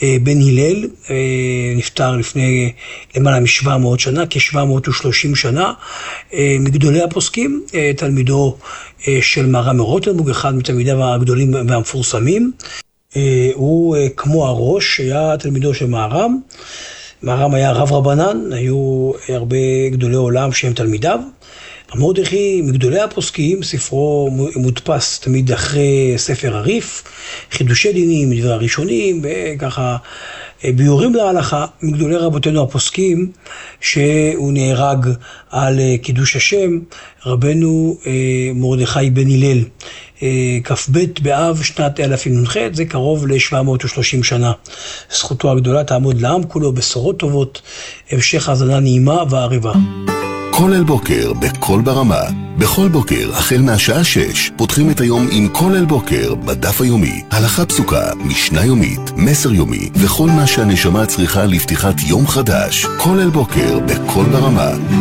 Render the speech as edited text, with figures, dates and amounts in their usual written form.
בן הלל, נפטר לפני למעלה מ-700 שנה, כ-730 שנה, מגדולי הפוסקים, תלמידו של מהר"ם מרוטנבורג, אחד מתלמידיו הגדולים והמפורסמים. הוא כמו הראש, היה תלמידו של מהר"ם. מהר"ם היה רב רבנן, היו הרבה גדולי עולם שהם תלמידיו. מרדכי מגדולי הפוסקים, ספרו מודפס תמיד אחרי ספר הריף, חידושי דינים, דברי הראשונים, וככה ביורים להלכה, מגדולי רבותינו הפוסקים, שהוא נהרג על קידוש השם, רבנו מרדכי בן הלל, כ"ב באב שנת 1000 נ"ח, זה קרוב ל-730 שנה. זכותו הגדולה תעמוד לעם כולו, בשורות טובות, המשך האזנה נעימה וערבה. כל אל בוקר בכל ברמה. בכל בוקר, החל מהשעה 6, פותחים את היום עם כל אל בוקר בדף היומי. הלכה פסוקה, משנה יומית, מסר יומי, וכל מה שהנשמה צריכה לפתיחת יום חדש. כל אל בוקר בכל ברמה.